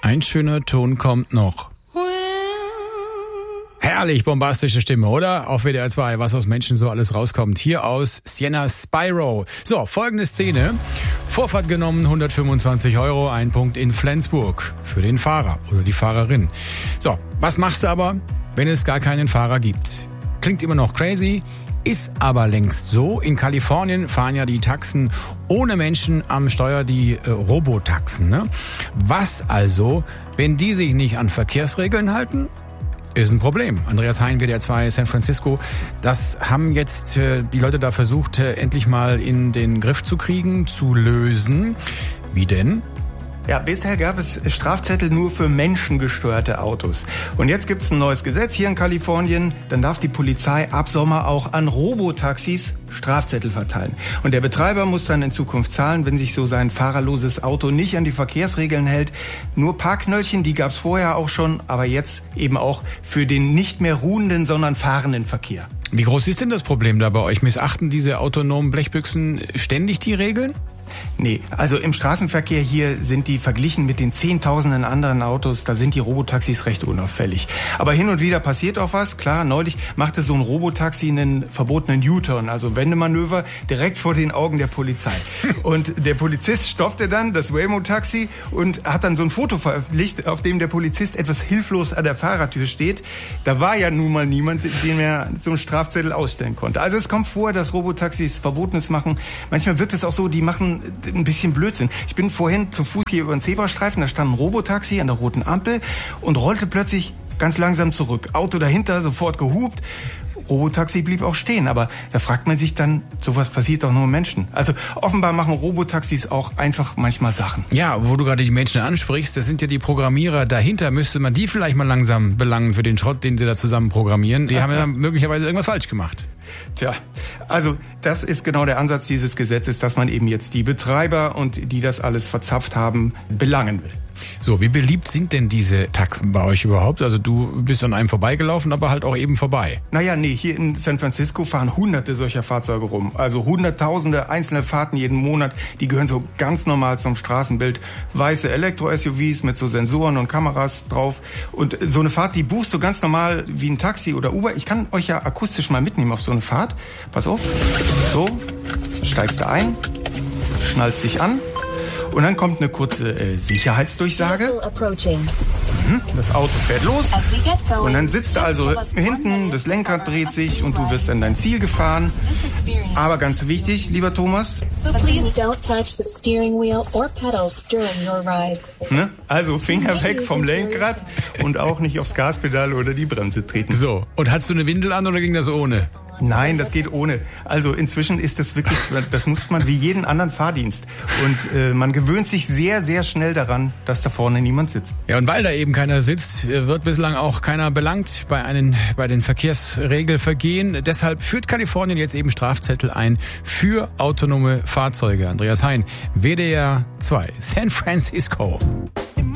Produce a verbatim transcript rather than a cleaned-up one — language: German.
Ein schöner Ton kommt noch. Herrlich bombastische Stimme, oder? Auf W D R zwei, was aus Menschen so alles rauskommt. Hier aus Sienna Spyro. So, folgende Szene. Vorfahrt genommen, hundertfünfundzwanzig Euro, ein Punkt in Flensburg. Für den Fahrer oder die Fahrerin. So, was machst du aber, wenn es gar keinen Fahrer gibt? Klingt immer noch crazy, ist aber längst so. In Kalifornien fahren ja die Taxen ohne Menschen am Steuer, die äh, Robotaxen. Ne? Was also, wenn die sich nicht an Verkehrsregeln halten? Ist ein Problem. Andreas Hein, W D R zwei San Francisco. Das haben jetzt äh, die Leute da versucht, äh, endlich mal in den Griff zu kriegen, zu lösen. Wie denn? Ja, bisher gab es Strafzettel nur für menschengesteuerte Autos. Und jetzt gibt es ein neues Gesetz hier in Kalifornien. Dann darf die Polizei ab Sommer auch an Robotaxis Strafzettel verteilen. Und der Betreiber muss dann in Zukunft zahlen, wenn sich so sein fahrerloses Auto nicht an die Verkehrsregeln hält. Nur Parkknöllchen, die gab es vorher auch schon, aber jetzt eben auch für den nicht mehr ruhenden, sondern fahrenden Verkehr. Wie groß ist denn das Problem da bei euch? Missachten diese autonomen Blechbüchsen ständig die Regeln? Nee, also im Straßenverkehr hier sind die verglichen mit den Zehntausenden anderen Autos, da sind die Robotaxis recht unauffällig. Aber hin und wieder passiert auch was. Klar, neulich machte so ein Robotaxi einen verbotenen U-Turn, also Wendemanöver, direkt vor den Augen der Polizei. Und der Polizist stoppte dann das Waymo-Taxi und hat dann so ein Foto veröffentlicht, auf dem der Polizist etwas hilflos an der Fahrertür steht. Da war ja nun mal niemand, dem er so einen Strafzettel ausstellen konnte. Also es kommt vor, dass Robotaxis Verbotenes machen. Manchmal wirkt es auch so, die machen ein bisschen Blödsinn. Ich bin vorhin zu Fuß hier über den Zebrastreifen, da stand ein Robotaxi an der roten Ampel und rollte plötzlich ganz langsam zurück. Auto dahinter, sofort gehupt. Robotaxi blieb auch stehen, aber da fragt man sich dann, sowas passiert doch nur Menschen. Also offenbar machen Robotaxis auch einfach manchmal Sachen. Ja, wo du gerade die Menschen ansprichst, das sind ja die Programmierer. Dahinter müsste man die vielleicht mal langsam belangen für den Schrott, den sie da zusammen programmieren. Die haben ja dann möglicherweise irgendwas falsch gemacht. Tja, also das ist genau der Ansatz dieses Gesetzes, dass man eben jetzt die Betreiber und die das alles verzapft haben, belangen will. So, wie beliebt sind denn diese Taxen bei euch überhaupt? Also du bist an einem vorbeigelaufen, aber halt auch eben vorbei. Naja, nee, hier in San Francisco fahren hunderte solcher Fahrzeuge rum. Also hunderttausende einzelne Fahrten jeden Monat, die gehören so ganz normal zum Straßenbild. Weiße Elektro-S U Vs mit so Sensoren und Kameras drauf. Und so eine Fahrt, die buchst du ganz normal wie ein Taxi oder Uber. Ich kann euch ja akustisch mal mitnehmen auf so eine Fahrt. Pass auf. So, steigst du ein, schnallst dich an. Und dann kommt eine kurze äh, Sicherheitsdurchsage. Mhm, das Auto fährt los. Und dann sitzt du also hinten, das Lenkrad dreht sich und du wirst an dein Ziel gefahren. Aber ganz wichtig, lieber Thomas. Ne? Also Finger weg vom Lenkrad und auch nicht aufs Gaspedal oder die Bremse treten. So, und hattest du eine Windel an oder ging das ohne? Nein, das geht ohne. Also inzwischen ist das wirklich, das nutzt man wie jeden anderen Fahrdienst. Und äh, man gewöhnt sich sehr, sehr schnell daran, dass da vorne niemand sitzt. Ja, und weil da eben keiner sitzt, wird bislang auch keiner belangt bei, einen, bei den Verkehrsregelvergehen. Deshalb führt Kalifornien jetzt eben Strafzettel ein für autonome Fahrzeuge. Andreas Hein, W D R zwei, San Francisco.